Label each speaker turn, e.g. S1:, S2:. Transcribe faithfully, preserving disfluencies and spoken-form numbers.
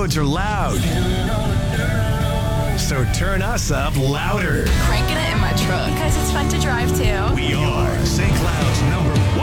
S1: roads are loud. So turn us up louder.
S2: Cranking it in my truck because it's fun to drive too.
S1: We are Saint Cloud's number